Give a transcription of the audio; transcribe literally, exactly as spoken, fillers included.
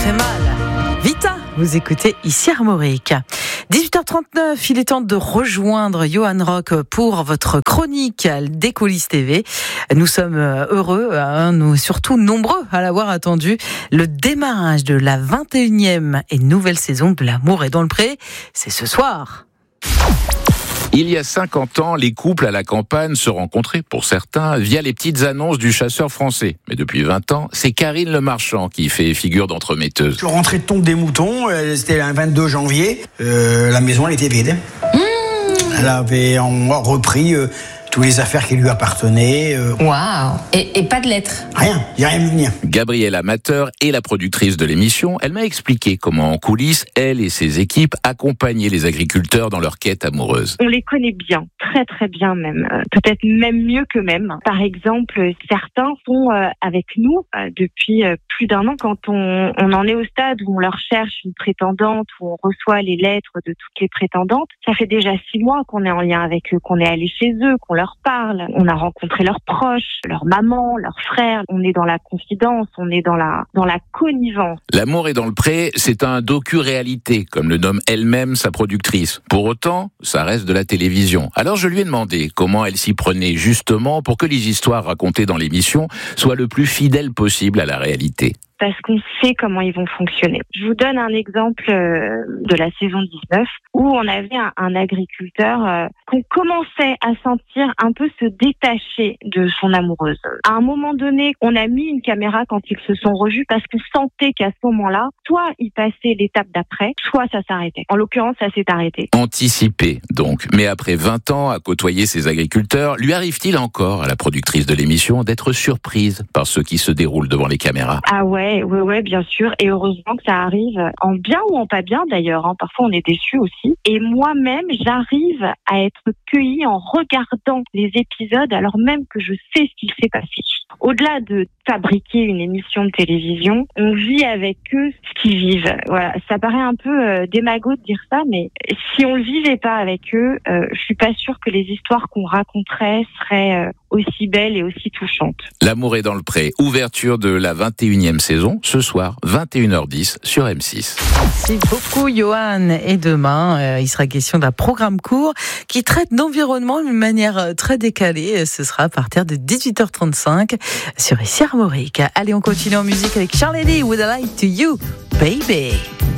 fait mal. Vita, vous écoutez ici Armorique. dix-huit heures trente-neuf, il est temps de rejoindre Johan Rock pour votre chronique des coulisses T V. Nous sommes heureux, hein, nous surtout nombreux à l'avoir attendu. Le démarrage de la vingt et unième et nouvelle saison de L'amour est dans le pré, c'est ce soir. Il y a cinquante ans, les couples à la campagne se rencontraient, pour certains, via les petites annonces du chasseur français. Mais depuis vingt ans, c'est Karine Le Marchand qui fait figure d'entremetteuse. Je suis rentré de tombe des moutons, c'était le vingt-deux janvier, euh, la maison elle était vide. Mmh. Elle avait repris euh, toutes les affaires qui lui appartenaient. Euh... Waouh. Et, et pas de lettres? Rien, il n'y a rien vu venir. Gabrielle Amateur est la productrice de l'émission. Elle m'a expliqué comment en coulisses, elle et ses équipes accompagnaient les agriculteurs dans leur quête amoureuse. On les connaît bien, très très bien même, euh, peut-être même mieux qu'eux-mêmes. Par exemple, certains sont euh, avec nous euh, depuis euh, plus d'un an. Quand on, on en est au stade où on leur cherche une prétendante, où on reçoit les lettres de toutes les prétendantes, ça fait déjà six mois qu'on est en lien avec eux, qu'on est allé chez eux, qu'on leur parle, on a rencontré leurs proches, leurs mamans, leurs frères, on est dans la confidence, on est dans la dans la connivence. L'amour est dans le pré, c'est un docu-réalité, comme le nomme elle-même sa productrice. Pour autant, ça reste de la télévision. Alors je lui ai demandé comment elle s'y prenait justement pour que les histoires racontées dans l'émission soient le plus fidèles possible à la réalité. Parce qu'on sait comment ils vont fonctionner. Je vous donne un exemple euh, de la saison dix-neuf où on avait un, un agriculteur euh, qu'on commençait à sentir un peu se détacher de son amoureuse. À un moment donné, on a mis une caméra quand ils se sont revus parce qu'on sentait qu'à ce moment-là, soit il passait l'étape d'après, soit ça s'arrêtait. En l'occurrence, ça s'est arrêté. Anticipé, donc. Mais après vingt ans à côtoyer ces agriculteurs, lui arrive-t-il encore à la productrice de l'émission d'être surprise par ce qui se déroule devant les caméras? Ah ouais. Oui, oui, bien sûr. Et heureusement que ça arrive en bien ou en pas bien d'ailleurs. Hein. Parfois, on est déçus aussi. Et moi-même, j'arrive à être cueillie en regardant les épisodes alors même que je sais ce qu'il s'est passé. Au-delà de fabriquer une émission de télévision, on vit avec eux ce qu'ils vivent. Voilà, ça paraît un peu euh, démago de dire ça, mais si on le vivait pas avec eux, euh, je suis pas sûre que les histoires qu'on raconterait seraient euh, aussi belles et aussi touchantes. L'amour est dans le pré, ouverture de la vingt et unième saison, ce soir, vingt et une heures dix sur M six. Merci beaucoup Johan. Et demain, euh, il sera question d'un programme court qui traite d'environnement d'une manière très décalée. Ce sera à partir de dix-huit heures trente-cinq sur Ici Armorique. Allez, on continue en musique avec Charlie Lee, Would I Lie to You, Baby.